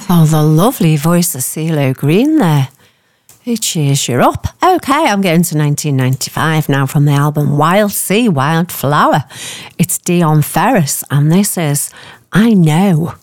Oh, the lovely voice of CeeLo Green there. It cheers you up. Okay, I'm getting to 1995 now from the album Wild Sea, Wild Flower. It's Dion Ferris, and this is I Know.